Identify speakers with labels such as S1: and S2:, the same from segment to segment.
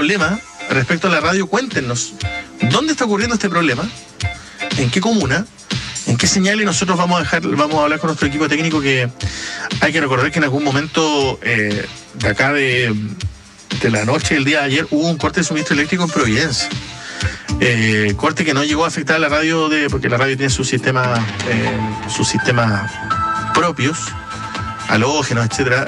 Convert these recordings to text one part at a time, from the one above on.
S1: problema respecto a la radio, cuéntenos dónde está ocurriendo este problema, en qué comuna, en qué señal, y nosotros vamos a hablar con nuestro equipo técnico, que hay que recordar que en algún momento de acá de la noche del día de ayer hubo un corte de suministro eléctrico en Providencia. Corte que no llegó a afectar a la radio, porque la radio tiene sus sistemas propios, halógenos, etcétera.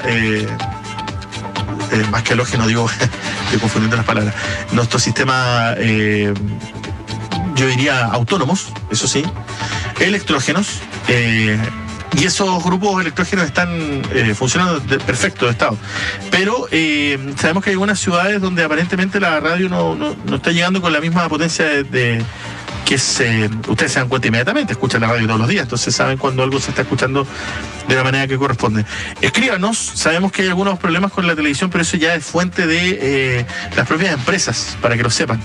S1: Más que halógeno, digo, estoy confundiendo las palabras. Nuestros sistemas, yo diría autónomos, eso sí, electrógenos, y esos grupos electrógenos están funcionando perfecto de estado. Pero sabemos que hay algunas ciudades donde aparentemente la radio no está llegando con la misma potencia que ustedes se dan cuenta inmediatamente, escuchan la radio todos los días, entonces saben cuando algo se está escuchando de la manera que corresponde. Escríbanos, sabemos que hay algunos problemas con la televisión, pero eso ya es fuente de las propias empresas, para que lo sepan.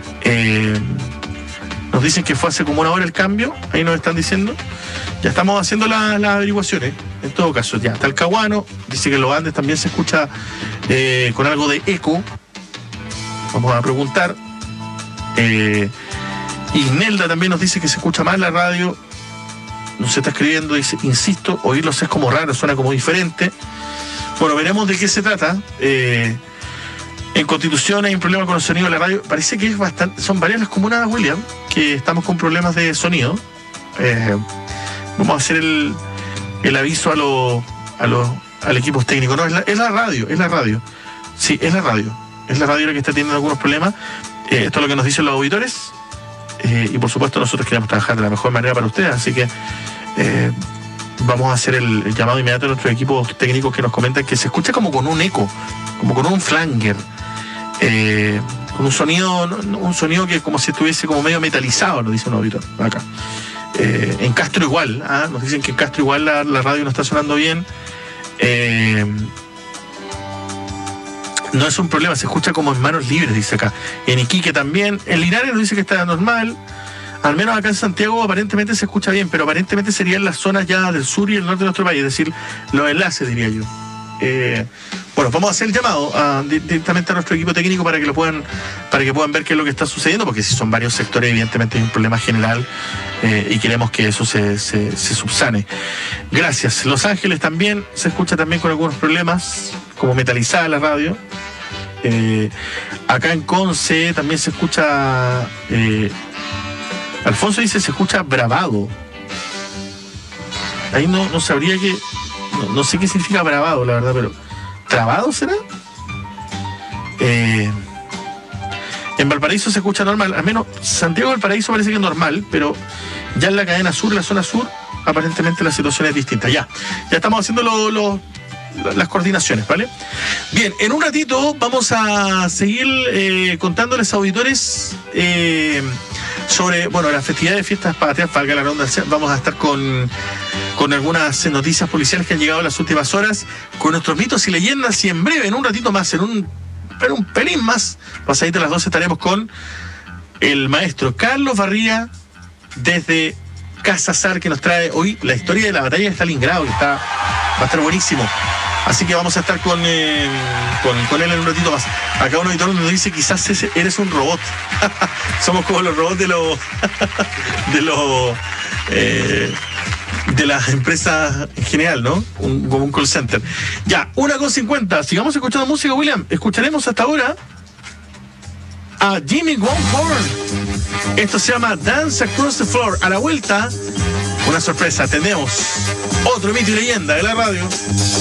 S1: Nos dicen que fue hace como una hora el cambio, ahí nos están diciendo. Ya estamos haciendo las averiguaciones. En todo caso, ya Talcahuano dice que en los Andes también se escucha con algo de eco. Vamos a preguntar. Imelda también nos dice que se escucha mal la radio. Nos está escribiendo, dice, insisto, oírlos es como raro, suena como diferente. Bueno, veremos de qué se trata. En Constitución hay un problema con el sonido de la radio. Parece que son varias las comunas, William, que estamos con problemas de sonido. Vamos a hacer el aviso al equipo técnico. No, es la radio. Sí, es la radio. Es la radio la que está teniendo algunos problemas. Esto es lo que nos dicen los auditores. Y por supuesto nosotros queremos trabajar de la mejor manera para ustedes. Así que vamos a hacer el llamado inmediato a nuestros equipos técnicos que nos comentan que se escucha como con un eco, como con un flanger. Con un sonido que como si estuviese como medio metalizado, nos dice un auditor acá. En Castro igual, nos dicen que en Castro igual la radio no está sonando bien. No es un problema, se escucha como en manos libres, dice acá. En Iquique también. En Linares nos dice que está normal. Al menos acá en Santiago aparentemente se escucha bien, pero aparentemente serían las zonas ya del sur y el norte de nuestro país, es decir, los enlaces, diría yo. Bueno, vamos a hacer el llamado directamente a nuestro equipo técnico para que puedan ver qué es lo que está sucediendo, porque si son varios sectores, evidentemente hay un problema general y queremos que eso se subsane. Gracias. Los Ángeles también se escucha también con algunos problemas, como metalizada la radio. Acá en Conce también se escucha. Alfonso dice se escucha bravado. Ahí no sabría que. No sé qué significa bravado, la verdad, pero ¿trabado será? En Valparaíso se escucha normal, al menos Santiago de Valparaíso parece que es normal, pero ya en la cadena sur, la zona sur, aparentemente la situación es distinta. Ya estamos haciendo las coordinaciones, ¿vale? Bien, en un ratito vamos a seguir contándoles, auditores, sobre, las festividades de fiestas patrias, valga la redundancia. Vamos a estar con algunas noticias policiales que han llegado en las últimas horas, con nuestros mitos y leyendas, y en breve, en un ratito más, en un pelín más, pasadito a las 12, estaremos con el maestro Carlos Barría desde Casa Sar, que nos trae hoy la historia de la batalla de Stalingrado, que va a estar buenísimo. Así que vamos a estar con él en un ratito más. Acá un auditor nos dice, quizás eres un robot. Somos como los robots de las empresas en general, ¿no? Como un call center. Ya, 1:50. Sigamos escuchando música, William. Escucharemos hasta ahora a Jimmy Wonhorn. Esto se llama Dance Across the Floor. A la vuelta, una sorpresa. Tenemos otro mito y leyenda de la radio.